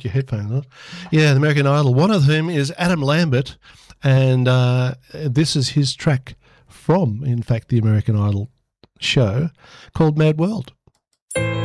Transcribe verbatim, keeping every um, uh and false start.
put your headphones on. Yeah, the American Idol. One of whom is Adam Lambert, and uh, this is his track from, in fact, the American Idol show called Mad World.